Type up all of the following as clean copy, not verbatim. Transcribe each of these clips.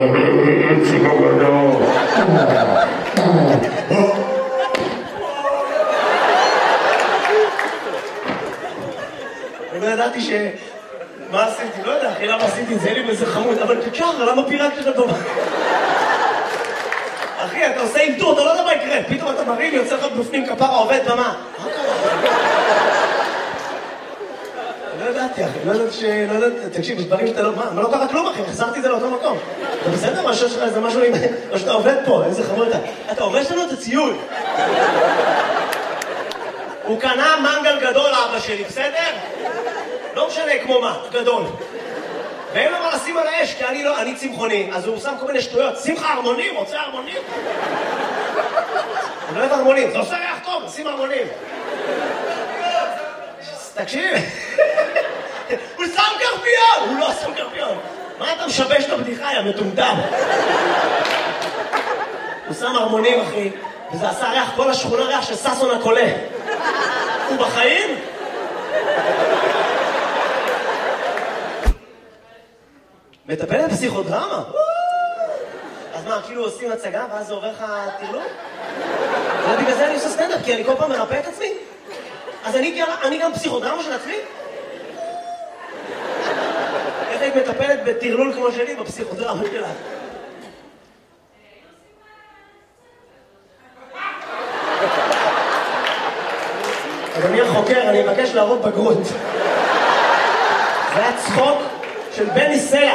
לא ידעתי מה עשיתי? לא יודע, אחי, למה עשיתי את זה? לי באיזה חמוד, אבל קצ'ר, למה פירקת לך טובה? אחי, אתה עושה אינטור, אתה לא יודע מה יקרה, פתאום אתה מרים, יוצא לך בפנים כפרה, עובד במה. מה קרה? לא ידעתי, אחי, לא ידעתי, תקשיב, יש דברים שאתה לא... מה, לא קרה כלום, אחי, חסרתי את זה לאותו מקום. אתה בסדר? מה שיש לך איזה משהו עם... או שאתה עובד פה, איזה חמוד אתה. אתה הורס לנו את הציוד. הוא קנה מנגל גדול, אבא שלי, בסדר? לא משנה כמו מה, גדול. ואין לו מה לשים על האש, כי אני צמחוני, אז הוא שם כל מיני שטויות. שים לך הרמונים, רוצה הרמונים? אני לא אוהב הרמונים, זה עושה ריח טוב, שים הרמונים. תקשיב, הוא שם קרפיון! הוא לא שם קרפיון. מה אתה משבש את הבדיחה, יא מטומטם? הוא שם הרמונים, אחי, וזה עשה ריח, כל השכונה ריח של ססון הקולה. הוא בחיים? מטפלת בפסיכודרמה? אז מה, כאילו עושים הצגה ואז זה עובר לך תרלום? ובגלל זה אני עושה סטנדאפ, כי אני כל פעם מרפא את עצמי. אז אני גם פסיכודרמה של עצמי? איך היית מטפלת בתרלול כמו שלי בפסיכודרמה שלה? אדוני החוקר, אני מבקש להראות בגרות. זה היה צחוק של בני סלע.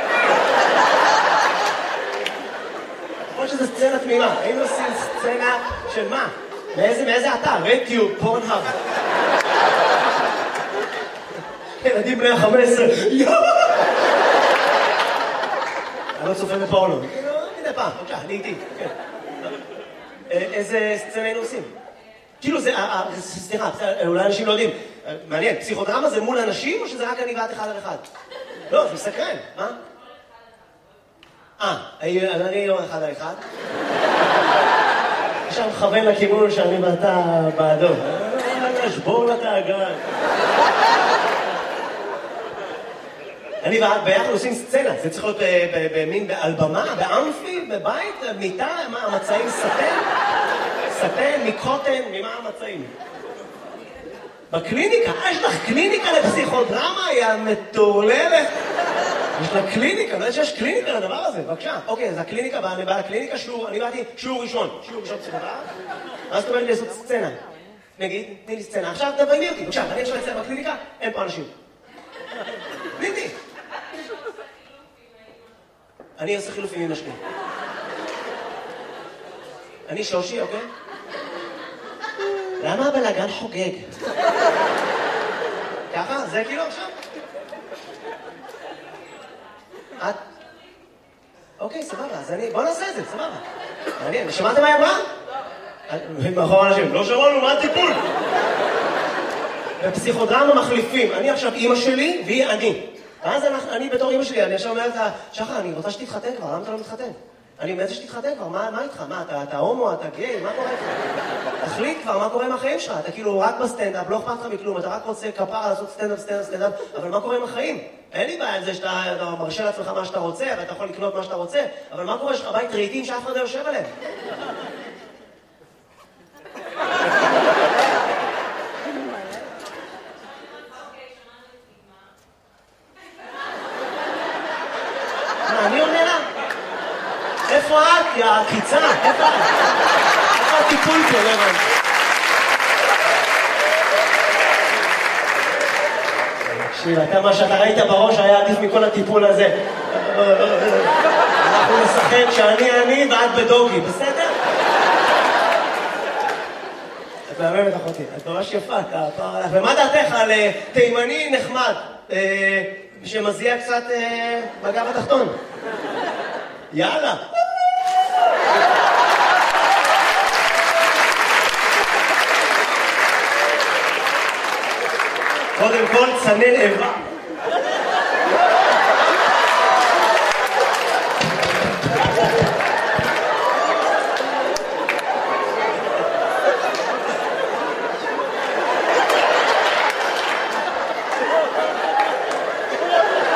כמו שזו סצנה תמימה. היינו עושים סצנה של מה? מאיזה אתר? רדיו, פורנהאב. ילדים בני ה-15. אני לא צופה בפורנו. מדי פעם, בבקשה, אני איתי. איזה סצנה היינו עושים? כאילו זה, סליחה, אולי אנשים לא יודעים. מעניין, פסיכודרמה זה מול אנשים או שזה רק אני ואת אחד על אחד? לא, זה מסקרן, מה? אני לא אחד על אחד. עכשיו מכוון לכיוון שאני ואתה בעדו. שבור לתאגן. אני ואת ביחד עושים סצנה, זה צריך להיות במין על במה, באמפי, בבית, מיטה, מה המצעים? סטן, מקוטן, ממה המצעים? בקליניקה, יש לך קליניקה לפסיכודרמה, היא המטורללת. יש לה קליניקה, לא יודע שיש קליניקה לדבר הזה, בבקשה. אוקיי, אז הקליניקה, אני בא לקליניקה, אני באתי שיעור ראשון פסיכודרמה, אז אתה אומר לי לעשות סצנה. נגיד, תני לי סצנה, עכשיו תביימי אותי, בבקשה, אני עכשיו אצלם בקליניקה, אין פה אנשים. תני. אני עושה חילופים עם השני. אני שושי, אוקיי? למה הבלגן חוגג? ככה? זה כאילו עכשיו? את? אוקיי, סבבה, אז בוא נעשה את זה, סבבה. מעניין, שמעתם מה היא אמרה? מאחור אנשים, לא שמענו, מה הטיפול? בפסיכודרמה מחליפים, אני עכשיו אימא שלי והיא אני. ואז אני בתור אימא שלי, אני עכשיו אומרת לה, שחר, אני רוצה שתתחתן כבר, למה אתה לא מתחתן? אני מנסה שתתחתן כבר, מה איתך? מה, אתה הומו, אתה גיי, מה קורה איתך? תחליט כבר, מה קורה עם החיים שלך? אתה כאילו רק בסטנדאפ, לא אכפת לך מכלום, אתה רק רוצה כפרה לעשות סטנדאפ, אבל מה קורה עם החיים? אין לי בעיה עם זה שאתה מרשה לעצמך מה שאתה רוצה, ואתה יכול לקנות מה שאתה רוצה, אבל מה קורה? יש לך בית רהיטים שאף אחד לא יושב עליהם? אני עונה לה? איפה את? יא עקיצה? איפה את? איפה הטיפול פה, לבן? תקשיב, מה שאתה ראית בראש היה עדיף מכל הטיפול הזה. אנחנו נשחק שאני ואת בדוגי, בסדר? את מהממת אחותי, את ממש יפה, ומה דעתך על תימני נחמד? שמזיע קצת בגב התחתון. יאללה. קודם כל צנן איבה.